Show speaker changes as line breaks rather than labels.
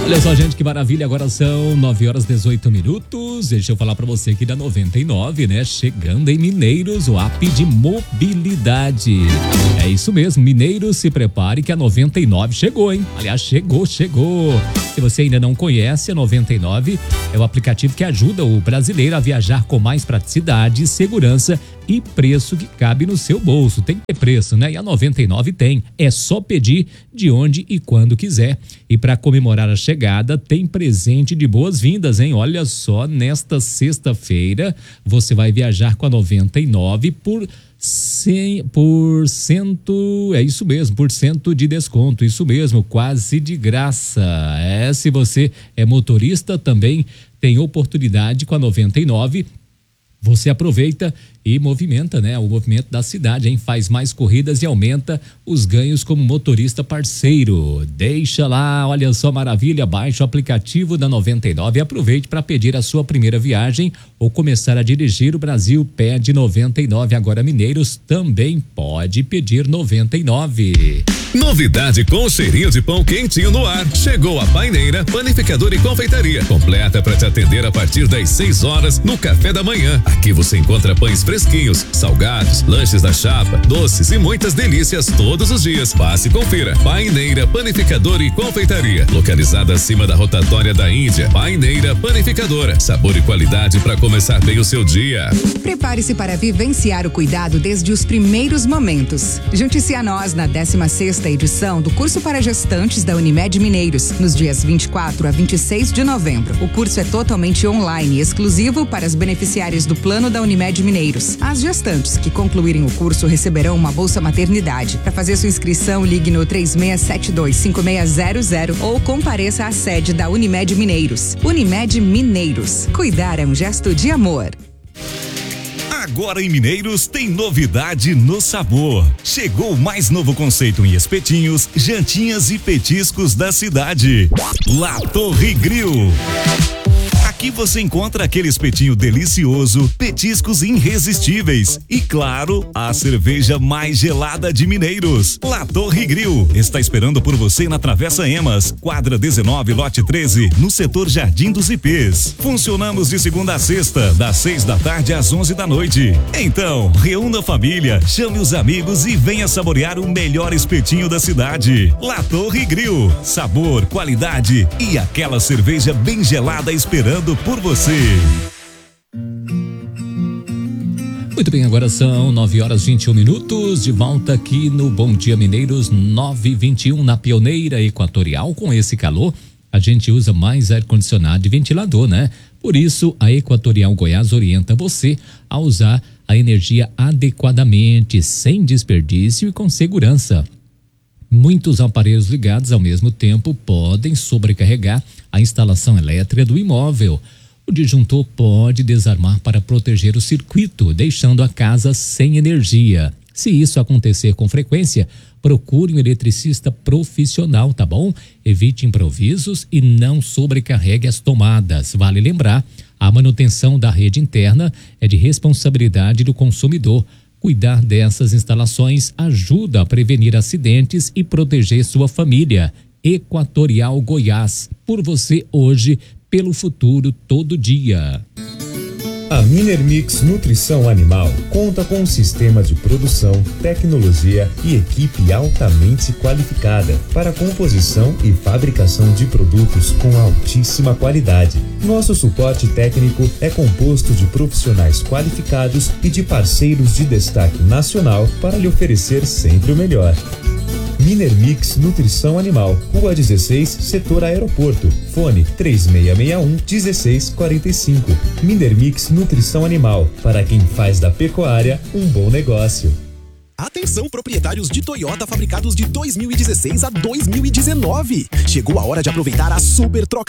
Olha só, gente, que maravilha. Agora são 9h18. Deixa eu falar pra você aqui da 99, né? Chegando em Mineiros, o app de mobilidade. É isso mesmo, Mineiros, se prepare que a 99 chegou, hein? Aliás, chegou. Se você ainda não conhece, a 99 é o aplicativo que ajuda o brasileiro a viajar com mais praticidade, segurança e preço que cabe no seu bolso. Tem que ter preço, né? E a 99 tem. É só pedir de onde e quando quiser. E para comemorar a chegada, tem presente de boas-vindas, hein? Olha só, nesta sexta-feira, você vai viajar com a 99 por 100%, é isso mesmo, por cento de desconto, isso mesmo, quase de graça. Se você é motorista, também tem oportunidade com a 99. Você aproveita e movimenta, né? O movimento da cidade, hein? Faz mais corridas e aumenta os ganhos como motorista parceiro. Deixa lá, olha só, maravilha, baixa o aplicativo da 99 e aproveite para pedir a sua primeira viagem ou começar a dirigir. O Brasil pede 99, agora Mineiros também pode pedir 99.
Novidade com cheirinho de pão quentinho no ar. Chegou a Paineira, panificadora e confeitaria. Completa para te atender a partir das 6 horas no café da manhã. Aqui você encontra pães fresquinhos, salgados, lanches da chapa, doces e muitas delícias todos os dias. Passe e confira. Paineira, panificadora e confeitaria. Localizada acima da rotatória da Índia. Paineira, panificadora. Sabor e qualidade para começar bem o seu dia.
Prepare-se para vivenciar o cuidado desde os primeiros momentos. Junte-se a nós na 16ª edição do curso para gestantes da Unimed Mineiros, nos dias 24 a 26 de novembro. O curso é totalmente online e exclusivo para as beneficiárias do plano da Unimed Mineiros. As gestantes que concluírem o curso receberão uma bolsa maternidade. Para fazer sua inscrição, ligue no 3672-5600 ou compareça à sede da Unimed Mineiros. Unimed Mineiros. Cuidar é um gesto de amor.
Agora em Mineiros tem novidade no sabor. Chegou o mais novo conceito em espetinhos, jantinhas e petiscos da cidade. La Torre Grill. Aqui você encontra aquele espetinho delicioso, petiscos irresistíveis e, claro, a cerveja mais gelada de Mineiros. La Torre Grill está esperando por você na Travessa Emas, quadra 19, lote 13, no setor Jardim dos Ipês. Funcionamos de segunda a sexta, das 6 da tarde às 11 da noite. Então, reúna a família, chame os amigos e venha saborear o melhor espetinho da cidade. La Torre Grill, sabor, qualidade e aquela cerveja bem gelada esperando por você.
Muito bem, agora são 9h21, de volta aqui no Bom Dia Mineiros, 9h21 na Pioneira Equatorial. Com esse calor, a gente usa mais ar-condicionado e ventilador, né? Por isso, a Equatorial Goiás orienta você a usar a energia adequadamente, sem desperdício e com segurança. Muitos aparelhos ligados ao mesmo tempo podem sobrecarregar a instalação elétrica do imóvel. O disjuntor pode desarmar para proteger o circuito, deixando a casa sem energia. Se isso acontecer com frequência, procure um eletricista profissional, tá bom? Evite improvisos e não sobrecarregue as tomadas. Vale lembrar, a manutenção da rede interna é de responsabilidade do consumidor. Cuidar dessas instalações ajuda a prevenir acidentes e proteger sua família. Equatorial Goiás, por você hoje, pelo futuro todo dia.
A Minermix Nutrição Animal conta com um sistema de produção, tecnologia e equipe altamente qualificada para a composição e fabricação de produtos com altíssima qualidade. Nosso suporte técnico é composto de profissionais qualificados e de parceiros de destaque nacional para lhe oferecer sempre o melhor. Minermix Nutrição Animal, Rua 16, Setor Aeroporto. Fone 3661-1645. Minermix Nutrição Animal, para quem faz da pecuária um bom negócio.
Atenção, proprietários de Toyota fabricados de 2016 a 2019. Chegou a hora de aproveitar a super troca